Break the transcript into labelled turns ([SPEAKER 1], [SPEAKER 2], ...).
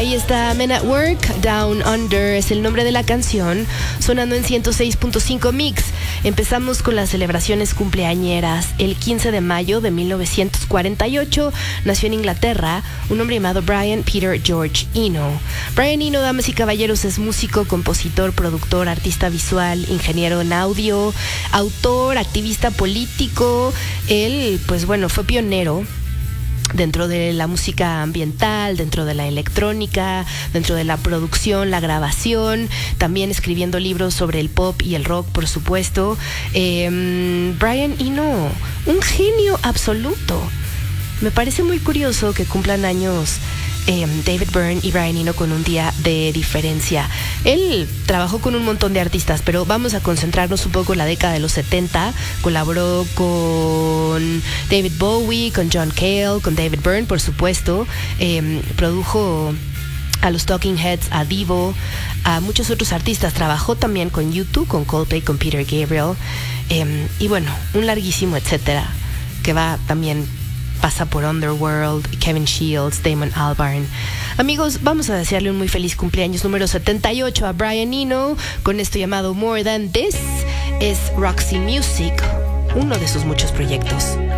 [SPEAKER 1] Ahí está Men at Work, Down Under es el nombre de la canción, sonando en 106.5 Mix. Empezamos con las celebraciones cumpleañeras. El 15 de mayo de 1948 nació en Inglaterra un hombre llamado Brian Peter George Eno. Brian Eno, damas y caballeros, es músico, compositor, productor, artista visual, ingeniero en audio, autor, activista político. Él, pues bueno, fue pionero dentro de la música ambiental, dentro de la electrónica, dentro de la producción, la grabación, también escribiendo libros sobre el pop y el rock, por supuesto. Brian Eno, un genio absoluto. Me parece muy curioso que cumplan años David Byrne y Brian Eno con un día de diferencia. Él trabajó con un montón de artistas, pero vamos a concentrarnos un poco en la década de los 70. Colaboró con David Bowie, con John Cale, con David Byrne, por supuesto. Produjo a los Talking Heads, a Divo, a muchos otros artistas. Trabajó también con U2, con Coldplay, con Peter Gabriel. Y bueno, un larguísimo etcétera que va también... pasa por Underworld, Kevin Shields, Damon Albarn. Amigos, vamos a desearle un muy feliz cumpleaños número 78 a Brian Eno con esto llamado More Than This. Es Roxy Music, uno de sus muchos proyectos.